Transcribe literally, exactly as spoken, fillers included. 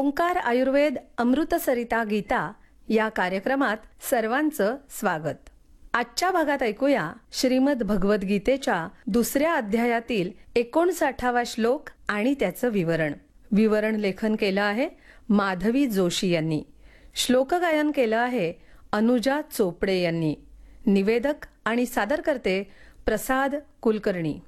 ओंकार आयुर्वेद अमृतसरिता गीता या कार्यक्रमात सर्वांचं स्वागत. आजच्या भागात ऐकूया श्रीमद भगवद्गीतेच्या दुसऱ्या अध्यायातील एकोणसाठावा श्लोक आणि त्याचं विवरण. विवरण लेखन केलं आहे माधवी जोशी यांनी. श्लोक गायन केलं आहे अनुजा चोपडे यांनी. निवेदक आणि सादरकर्ते प्रसाद कुलकर्णी.